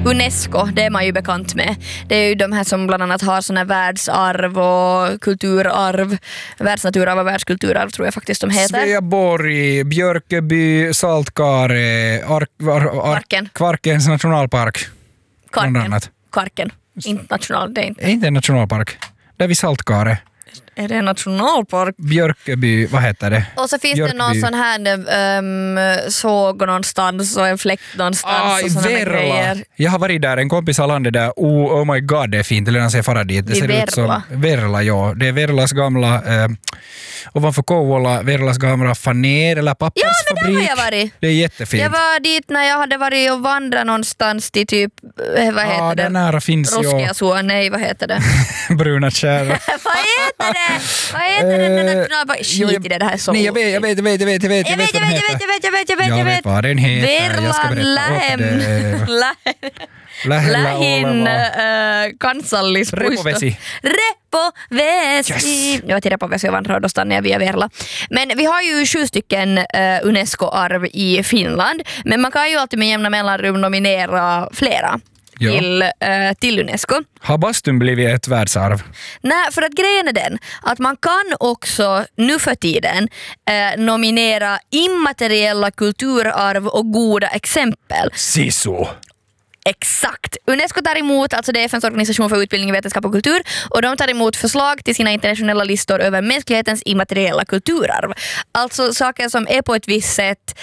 UNESCO, det är man ju bekant med. Det är ju de här som bland annat har såna världsarv och kulturarv. Världsnaturarv och världskulturarv tror jag faktiskt de heter. Sveaborg, Björköby, Saltkare, Kvarkens nationalpark. Kvarken. Inte national, det är inte. Inte en nationalpark. Där vid Saltkare. Är det en nationalpark? Björköby, vad heter det? Och så finns det någon sån här såg någonstans och en fläkt någonstans och såna grejer. Jag har varit där, en kompis har landat där. Oh my god, det är fint. Det lönar sig fara dit. Det ser ut som Verla, ja. Det är Verlas gamla ovanför Kouvola, Verlas gamla faner eller pappersfabrik. Ja, men där har jag varit. Det är jättefint. Jag var dit när jag hade varit och vandrat någonstans till typ, vad heter det? Där nära finns Roskiasua, nej, vad heter det? Bruna kärr. Vad heter det? Vad heter den nationalparken? Skit i det här så. Nej, jag vet. Jag vet vad den heter. Lähin kansallispuisto. Repovesi. Jag var till Repovesi och vandrade och då stannade jag via Verla. Men vi har ju 7 stycken UNESCO-arv i Finland. Men man kan ju alltid med jämna mellanrum nominera flera. Till UNESCO. Har bastun blivit ett världsarv? Nej, för att grejen är den att man kan också nu för tiden nominera immateriella kulturarv och goda exempel. Sisu. Exakt. UNESCO tar emot, alltså det är FNs organisation för utbildning, vetenskap och kultur, och de tar emot förslag till sina internationella listor över mänsklighetens immateriella kulturarv. Alltså saker som är på ett visst sätt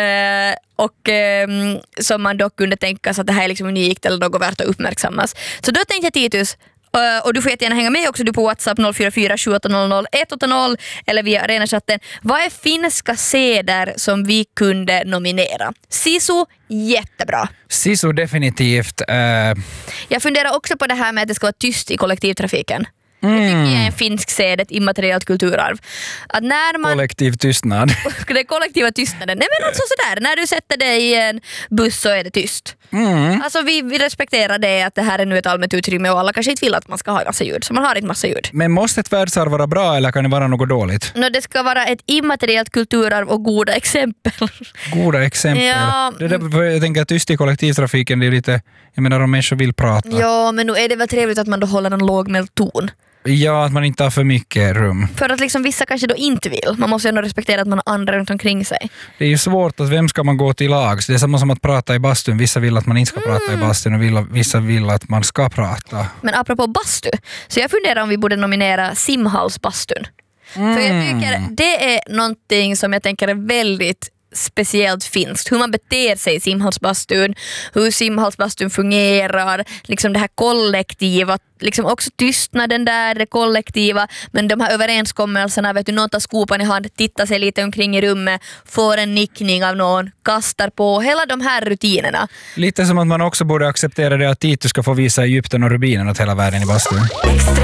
och som man dock kunde tänka sig att det här är liksom unikt eller något värt att uppmärksammas. Så då tänkte jag, Titus, och du får jättegärna hänga med också, du på WhatsApp 044 7800 180 eller via arenachatten. Vad är finska seder som vi kunde nominera? Sisu, jättebra. Sisu definitivt. Jag funderar också på det här med att det ska vara tyst i kollektivtrafiken. Det tycker jag är en finsk sed, ett immateriellt kulturarv. Att när man... Kollektiv tystnad. Det är kollektiva tystnaden. Nej, men alltså sådär, när du sätter dig i en buss så är det tyst. Alltså vi respekterar det, att det här är nu ett allmänt utrymme och alla kanske inte vill att man ska ha massa ljud. Så man har inte massa ljud. Men måste ett världsarv vara bra eller kan det vara något dåligt? Det ska vara ett immateriellt kulturarv och goda exempel. Goda exempel. Ja. Det där, jag tänker att tyst i kollektivtrafiken, det är lite, jag menar om människor vill prata. Ja, men nu är det väl trevligt att man då håller en lågmäld ton. Ja, att man inte har för mycket rum. För att liksom vissa kanske då inte vill. Man måste ju ändå respektera att man har andra runt omkring sig. Det är ju svårt att vem ska man gå till lags. Det är samma som att prata i bastun. Vissa vill att man inte ska prata i bastun och vissa vill att man ska prata. Men apropå bastu, så jag funderar om vi borde nominera simhalsbastun. För jag tycker det är någonting som jag tänker är väldigt speciellt finskt. Hur man beter sig i simhalsbastun, hur simhalsbastun fungerar, liksom det här kollektiva, liksom också tystnaden där, det kollektiva, men de här överenskommelserna, vet du, någon tar skopan i hand, tittar sig lite omkring i rummet, får en nickning av någon, kastar på, hela de här rutinerna. Lite som att man också borde acceptera det att Titus ska få visa Egypten och rubinen åt hela världen i bastun.